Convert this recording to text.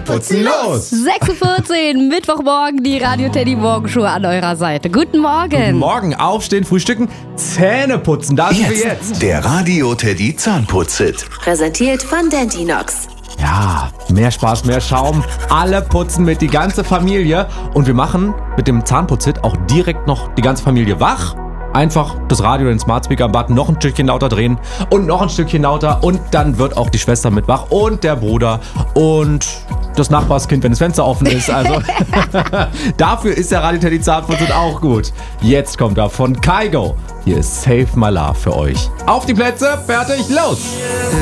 putzen los! 6:14 Uhr, Mittwochmorgen, die Radio Teddy Morgenshow an eurer Seite. Guten Morgen. Guten Morgen, aufstehen, frühstücken, Zähne putzen. Da sind wir jetzt. Der Radio Teddy Zahnputz-Hit. Präsentiert von Dentinox. Ja, mehr Spaß, mehr Schaum. Alle putzen mit, die ganze Familie. Und wir machen mit dem Zahnputz-Hit auch direkt noch die ganze Familie wach. Einfach das Radio, den Smart Speaker Button noch ein Stückchen lauter drehen und noch ein Stückchen lauter und dann wird auch die Schwester mit wach und der Bruder und das Nachbarskind, wenn das Fenster offen ist. Also dafür ist der Radio Teddy Zahnputz auch gut. Jetzt kommt er von Kygo. Hier ist Save My Love für euch. Auf die Plätze, fertig, los!